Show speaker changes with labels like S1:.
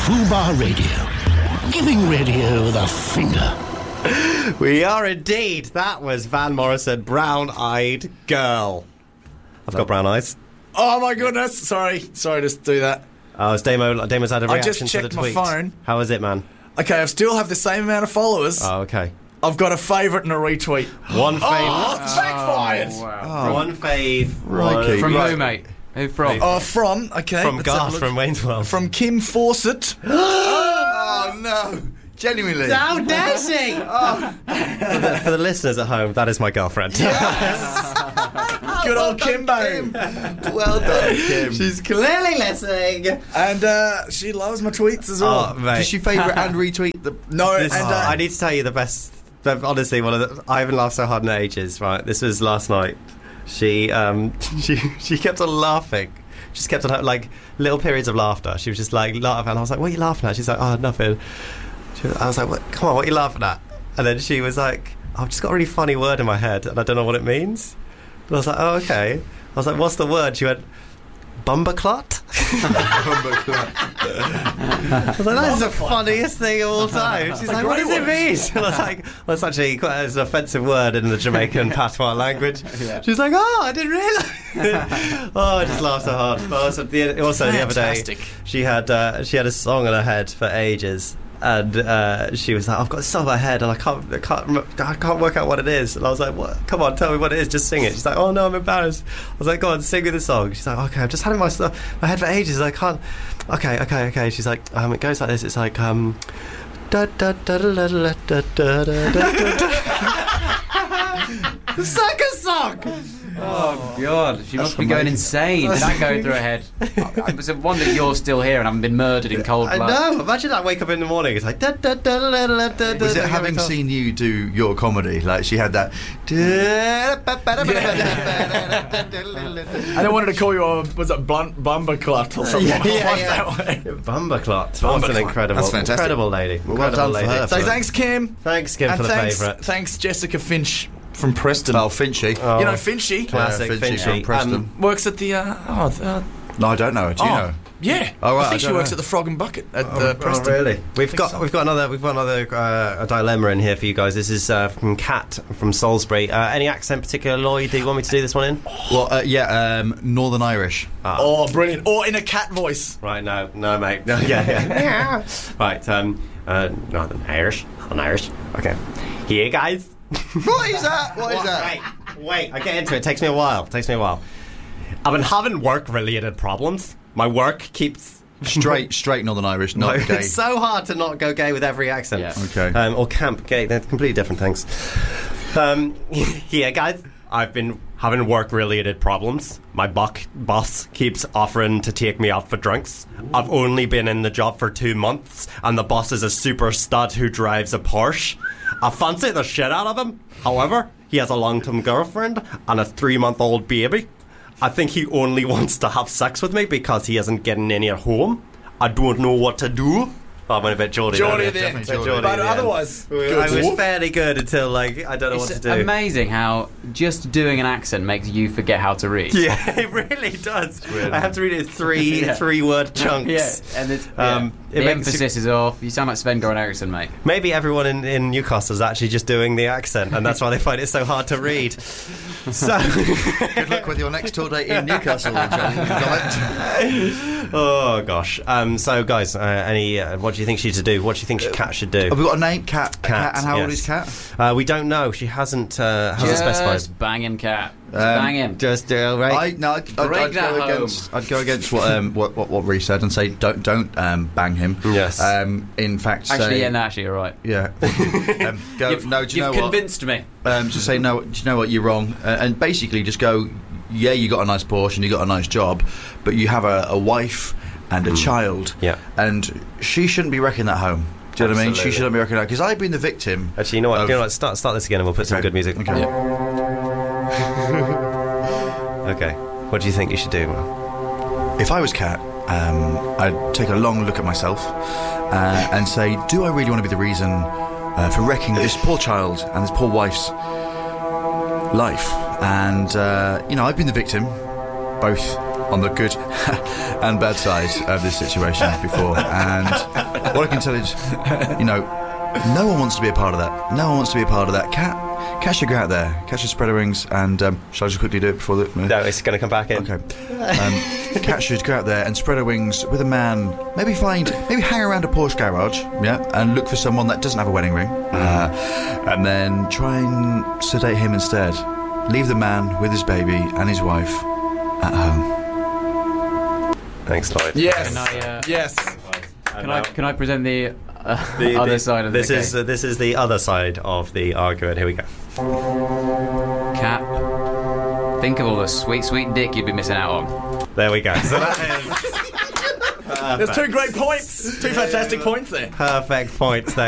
S1: Fubar Radio. Giving radio the finger.
S2: We are indeed. That was Van Morrison, Brown Eyed Girl. I've got brown eyes.
S3: Oh my goodness. Sorry to do that.
S2: Oh, it's Damo's had a reaction
S3: just
S2: to
S3: checked
S2: the
S3: my
S2: tweet.
S3: phone.
S2: How is it, man?
S3: Okay, I still have the same amount of followers.
S2: Oh, okay.
S3: I've got a favourite and a retweet.
S2: One fave.
S3: Oh, it's backfired.
S4: Wow.
S2: One fave.
S5: Crikey.
S4: From
S3: Right.
S4: who, mate? Who from?
S3: From, okay.
S2: From
S3: let's have a
S2: Garth
S3: look.
S2: from Wayne's World.
S3: From Kim Fawcett.
S5: Oh, no. Genuinely.
S2: How dare she? For the listeners at home, that is my girlfriend.
S3: Good old Kimbo.
S5: Well done, Kim.
S2: She's clearly listening.
S3: And she loves my tweets as well.
S2: Oh, mate.
S5: Did she favourite and retweet the...
S3: No,
S2: This-
S3: and
S2: I need to tell you the best. Honestly, I haven't laughed so hard in ages. Right, this was last night. She kept on laughing. Just kept on like little periods of laughter. She was just like laughing, and I was like, "What are you laughing at?" She's like, "Oh, nothing." I was like, "What? Come on, what are you laughing at?" And then she was like, "I've just got a really funny word in my head, and I don't know what it means." But I was like, "Oh, okay." I was like, "What's the word?" She went, "Bumberclot." I was like, "That is the funniest thing of all time." She's like, "What does it mean?" And I was like, "Well, it's actually quite an offensive word in the Jamaican patois language." She's like, "Oh, I didn't realise." Oh, I just laughed so hard. But also the other day,
S3: Fantastic.
S2: she had a song in her head for ages. And she was like, "I've got this song in my head, and I can't work out what it is." And I was like, "What? Come on, tell me what it is. Just sing it." She's like, "Oh no, I'm embarrassed." I was like, "Go on, sing me the song." She's like, "Okay, I've just had it in my head for ages. I can't." Okay. She's like, "It goes like this. It's like da da da da da da da da da." The circus song.
S4: Oh, God. She must be going insane. That going through her head. It's a wonder you're still here and haven't been murdered in cold
S2: I
S4: blood.
S2: know. Imagine I wake up in the morning. It's like da da da da da da da.
S5: Was it having seen you do your comedy? Like, she had that...
S3: I don't wanted to call you was it Bumberclot or something?
S2: Bumberclot. What an incredible,
S5: That's fantastic.
S2: incredible lady.
S5: Well done for her.
S3: So thanks, Kim.
S2: Thanks, Kim,
S3: And
S2: for the
S3: thanks,
S2: favourite.
S3: thanks, Jessica Finch from Preston.
S5: Oh, Finchy.
S2: Oh,
S3: You know Finchy?
S2: classic
S5: Yeah, Finchy
S2: Finchy.
S5: from Preston.
S3: Works at the...
S5: No, I don't know. Do you know?
S3: Yeah.
S5: Oh, right,
S3: I think
S5: I
S3: she
S5: don't
S3: works
S5: know.
S3: at the Frog and Bucket at Preston.
S2: really? We've
S3: think
S2: got
S3: so.
S2: we've got another a dilemma in here for you guys. This is from Kat from Salisbury. Any accent particular, Lloyd? Do you want me to do this one in?
S5: Well, Northern Irish.
S3: Oh, brilliant. Or in a cat voice.
S2: Right, no, mate. No, yeah. Right, Northern Irish. Okay. Here, guys.
S5: What is that? What is that?
S2: Wait, I get into it. It takes me a while. I've been having work-related problems. My work keeps...
S5: Straight Northern Irish, not gay.
S2: It's so hard to not go gay with every accent.
S4: Yeah.
S5: Okay.
S2: Or camp gay. They're completely different things. Yeah, guys. I've been having work-related problems. My boss keeps offering to take me out for drinks. I've only been in the job for 2 months, and the boss is a super stud who drives a Porsche. I fancy the shit out of him. However, he has a long-term girlfriend and a 3-month-old baby. I think he only wants to have sex with me because he isn't getting any at home. I don't know what to do. Oh, I went a bit Geordie.
S3: Geordie
S2: there.
S3: there.
S5: Geordie.
S3: But otherwise,
S2: I was fairly good until, like, I don't know what
S4: It's
S2: to do.
S4: amazing how just doing an accent makes you forget how to read.
S2: Yeah, it really does. I have to read it in three-word chunks.
S4: Yeah, and it's,
S2: It
S4: the
S2: makes
S4: emphasis is off. You sound like Sven-Goran Eriksson, mate.
S2: Maybe everyone in Newcastle is actually just doing the accent, and that's why they find it so hard to read. So,
S5: Good luck with your next tour date in Newcastle, then, John.
S2: oh gosh. So, guys, what do you think she should do? What do you think Kat should do?
S5: Have we got a name? Cat.
S2: Cat,
S5: And how old
S2: yes.
S5: is Cat?
S2: We don't know. She hasn't specified.
S4: Just bang him, cat. Bang him.
S2: Just right.
S5: I'd
S4: Break that home.
S5: I'd go against what Rhys said and say don't bang him.
S2: Yes.
S5: In fact,
S4: Actually,
S5: say,
S4: you're right.
S5: yeah. Go.
S4: You've convinced me.
S5: Just say no. Do you know what? You're wrong. And basically, just go. Yeah, you got a nice Porsche and you got a nice job, but you have a wife and a child.
S2: Yeah.
S5: And she shouldn't be wrecking that home. Do you know what I mean? She shouldn't be wrecking that because I've been the victim.
S2: Actually, you know what? Start this again, and we'll put some
S5: Okay.
S2: good music.
S5: Okay.
S2: Okay. What do you think you should do?
S5: If I was Kat, I'd take a long look at myself and say, do I really want to be the reason for wrecking this poor child and this poor wife's life? And, I've been the victim, both on the good and bad side of this situation before, and what I can tell is, no one wants to be a part of that. No one wants to be a part of that. Cat should go out there, catch a spread of wings, and shall I just quickly do it before the...
S2: No, it's going to come back in.
S5: Okay. Cat should go out there and spread her wings with a man. Maybe hang around a Porsche garage, and look for someone that doesn't have a wedding ring, and then try and sedate him instead. Leave the man with his baby and his wife at home.
S2: Thanks, Lloyd.
S3: Yes.
S4: Yes. Can I present the other side of
S2: this
S4: the case?
S2: This is the other side of the argument. Here we go.
S4: Cat, think of all the sweet, sweet dick you'd be missing out on.
S2: There we go. So that is
S3: There's 2 great points. 2 fantastic points there.
S2: perfect points there.